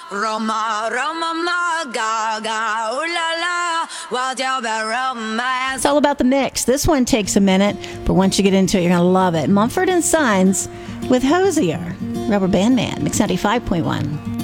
Roma, Roma, ma, gaga, ooh la la, what's your romance? It's all about the mix. This one takes a minute, but once you get into it, you're going to love it. Mumford & Sons with Hosier, Rubber Band Man, Mix 95.1.